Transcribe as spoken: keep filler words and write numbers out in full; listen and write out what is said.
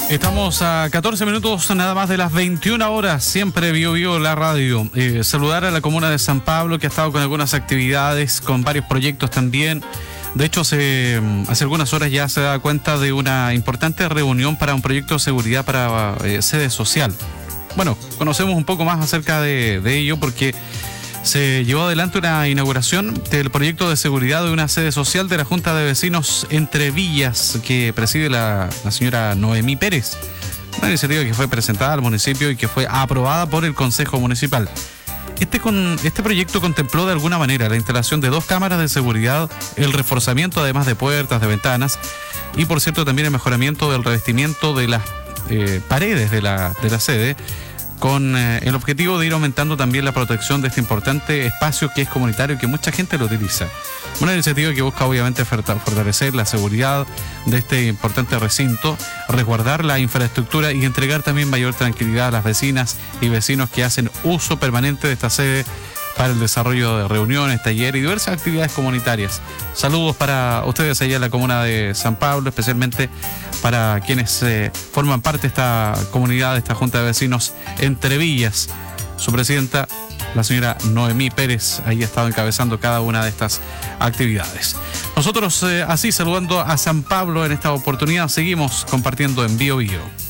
Estamos a catorce minutos nada más de las veintiuna horas, siempre Bio Bio la radio. Eh, saludar a la comuna de San Pablo, que ha estado con algunas actividades, con varios proyectos también. De hecho, se, hace algunas horas ya se da cuenta de una importante reunión para un proyecto de seguridad para eh, sede social. Bueno, conocemos un poco más acerca de, de ello porque se llevó adelante una inauguración del proyecto de seguridad de una sede social de la Junta de Vecinos Entre Villas, que preside la, la señora Noemí Pérez. Una iniciativa que fue presentada al municipio y que fue aprobada por el Consejo Municipal. Este, con, este proyecto contempló de alguna manera la instalación de dos cámaras de seguridad, el reforzamiento además de puertas, de ventanas y, por cierto, también el mejoramiento del revestimiento de las eh, paredes de la, de la sede, con eh, el objetivo de ir aumentando también la protección de este importante espacio que es comunitario y que mucha gente lo utiliza. Una iniciativa que busca obviamente fortalecer la seguridad de este importante recinto, resguardar la infraestructura y entregar también mayor tranquilidad a las vecinas y vecinos que hacen uso permanente de esta sede para el desarrollo de reuniones, talleres y diversas actividades comunitarias. Saludos para ustedes allá en la comuna de San Pablo, especialmente para quienes eh, forman parte de esta comunidad, de esta Junta de Vecinos Entre Villas. Su presidenta, la señora Noemí Pérez, ahí ha estado encabezando cada una de estas actividades. Nosotros eh, así saludando a San Pablo en esta oportunidad, seguimos compartiendo en Bio Bio.